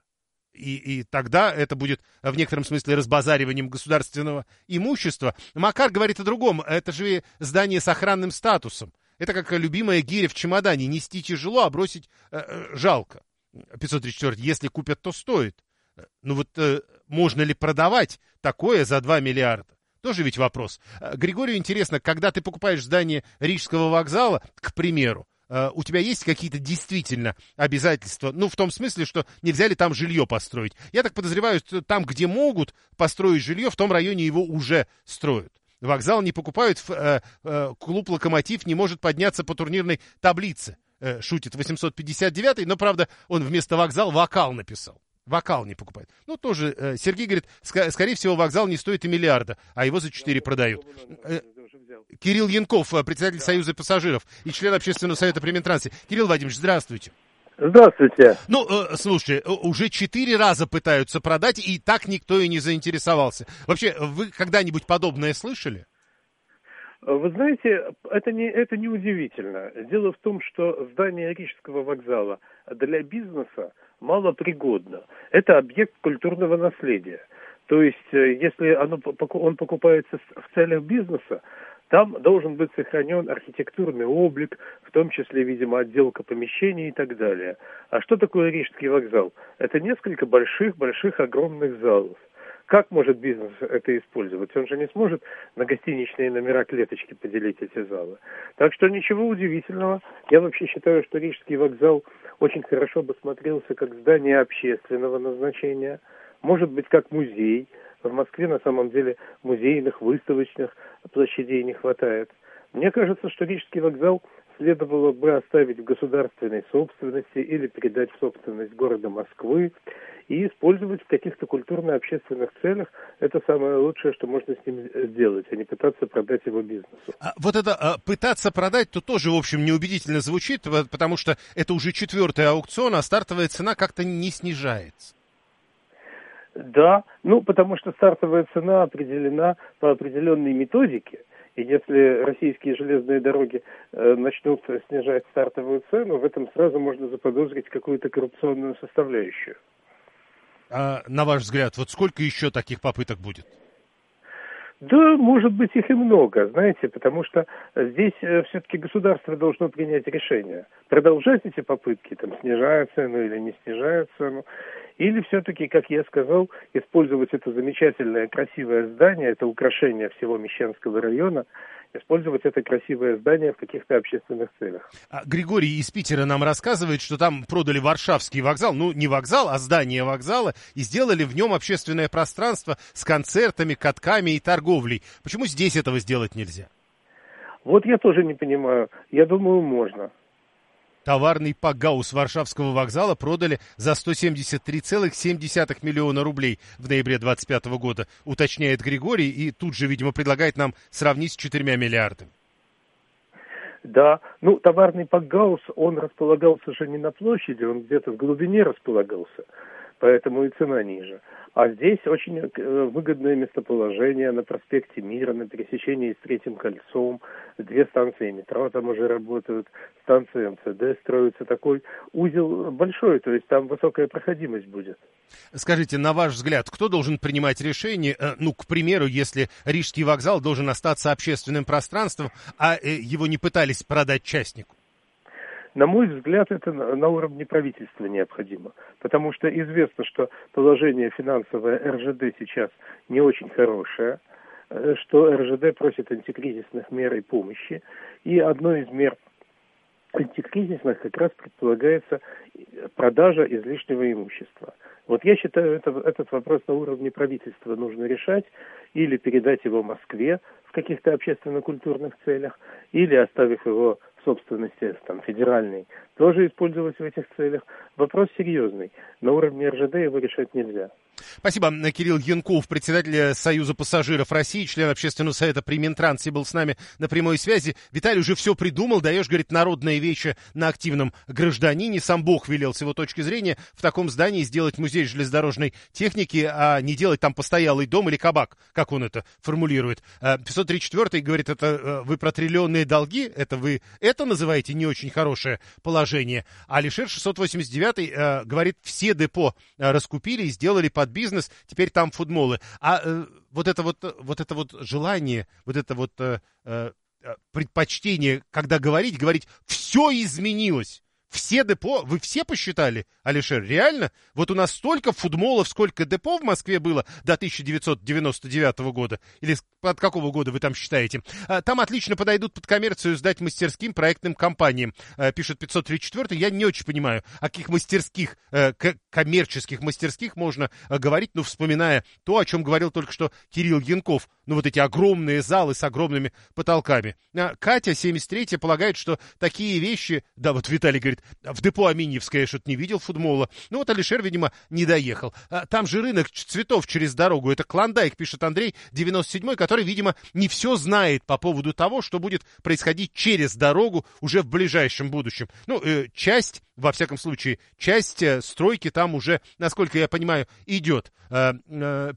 И тогда это будет в некотором смысле разбазариванием государственного имущества. Макар говорит о другом. Это же здание с охранным статусом. Это как любимая гиря в чемодане. Нести тяжело, а бросить жалко. 534. Если купят, то стоит. Ну вот можно ли продавать такое за 2 миллиарда? Тоже ведь вопрос. Григорию интересно, когда ты покупаешь здание Рижского вокзала, к примеру, у тебя есть какие-то действительно обязательства? Ну, в том смысле, что нельзя ли там жилье построить? Я так подозреваю, что там, где могут построить жилье, в том районе его уже строят. Вокзал не покупают, клуб «Локомотив» не может подняться по турнирной таблице, шутит 859-й, но, правда, он вместо «вокзал» «вокал» написал. Вокал не покупает. Ну, тоже, Сергей говорит, скорее всего, вокзал не стоит и миллиарда, а его за 4 продают. Кирилл Янков, председатель Союза пассажиров и член Общественного совета при Минтрансе. Кирилл Владимирович, здравствуйте. Здравствуйте. Ну, слушайте, уже 4 раза пытаются продать, и так никто и не заинтересовался. Вообще, вы когда-нибудь подобное слышали? Вы знаете, это не удивительно. Дело в том, что здание Рижского вокзала для бизнеса малопригодно. Это объект культурного наследия. То есть, если он покупается в целях бизнеса, там должен быть сохранен архитектурный облик, в том числе, видимо, отделка помещений и так далее. А что такое Рижский вокзал? Это несколько больших, огромных залов. Как может бизнес это использовать? Он же не сможет на гостиничные номера клеточки поделить эти залы. Так что ничего удивительного. Я вообще считаю, что Рижский вокзал очень хорошо бы смотрелся как здание общественного назначения. Может быть, как музей. В Москве, на самом деле, музейных, выставочных площадей не хватает. Мне кажется, что Рижский вокзал следовало бы оставить в государственной собственности или передать в собственность города Москвы и использовать в каких-то культурно-общественных целях. Это самое лучшее, что можно с ним сделать, а не пытаться продать его бизнесу. Вот это пытаться продать, то тоже, в общем, неубедительно звучит, потому что это уже 4-й аукцион, а стартовая цена как-то не снижается. Да, потому что стартовая цена определена по определенной методике. И если российские железные дороги начнут снижать стартовую цену, в этом сразу можно заподозрить какую-то коррупционную составляющую. А на ваш взгляд, вот сколько еще таких попыток будет? Да, может быть, их и много, знаете, потому что здесь все-таки государство должно принять решение. Продолжать эти попытки, снижая цену или не снижая цену, или все-таки, как я сказал, использовать это замечательное, красивое здание, это украшение всего Мещанского района, использовать это красивое здание в каких-то общественных целях. Григорий из Питера нам рассказывает, что там продали Варшавский вокзал, не вокзал, а здание вокзала, и сделали в нем общественное пространство с концертами, катками и торговлей. Почему здесь этого сделать нельзя? Вот я тоже не понимаю. Я думаю, можно. Товарный пакгаус Варшавского вокзала продали за 173,7 миллиона рублей в ноябре 2025 года, уточняет Григорий, и тут же, видимо, предлагает нам сравнить с 4 миллиардами. Да, товарный пакгаус, он располагался же не на площади, он где-то в глубине располагался, поэтому и цена ниже. А здесь очень выгодное местоположение на проспекте Мира, на пересечении с Третьим кольцом. 2 станции метро там уже работают, станция МЦД строится. Такой узел большой, то есть там высокая проходимость будет. Скажите, на ваш взгляд, кто должен принимать решение, к примеру, если Рижский вокзал должен остаться общественным пространством, а его не пытались продать частнику? На мой взгляд, это на уровне правительства необходимо, потому что известно, что положение финансовое РЖД сейчас не очень хорошее, что РЖД просит антикризисных мер и помощи, и одной из мер антикризисных как раз предполагается продажа излишнего имущества. Вот я считаю, этот вопрос на уровне правительства нужно решать, или передать его Москве в каких-то общественно-культурных целях, или, оставив его в собственности федеральной, тоже использовать в этих целях. Вопрос серьезный. На уровне РЖД его решать нельзя. Спасибо. Кирилл Янков, председатель Союза пассажиров России, член общественного совета при Минтрансе, был с нами на прямой связи. Виталий уже все придумал, даешь, говорит, народные вещи на активном гражданине. Сам Бог велел, с его точки зрения, в таком здании сделать музей железнодорожной техники, а не делать там постоялый дом или кабак, как он это формулирует. 534-й говорит, это вы про триллионные долги, это вы это называете не очень хорошее положение. А Алишер 689-й говорит, все депо раскупили и сделали под бизнес, теперь там фудмолы. А вот это желание, вот это вот предпочтение, когда говорить, все изменилось. Все депо, вы все посчитали, Алишер, реально? Вот у нас столько фудмолов, сколько депо в Москве было до 1999 года? Или от какого года вы там считаете? Там отлично подойдут под коммерцию, сдать мастерским проектным компаниям, пишет 534. Я не очень понимаю, о каких мастерских, коммерческих мастерских можно говорить, но вспоминая то, о чем говорил только что Кирилл Янков. Ну, вот эти огромные залы с огромными потолками. Катя, 73-я, полагает, что такие вещи... Да, вот Виталий говорит, в депо Аминьевское я что-то не видел фудмола. Ну, вот Алишер, видимо, не доехал. Там же рынок цветов через дорогу. Это Клондайк, пишет Андрей, 97-й, который, видимо, не все знает по поводу того, что будет происходить через дорогу уже в ближайшем будущем. Ну, часть, во всяком случае, часть стройки там уже, насколько я понимаю, идет.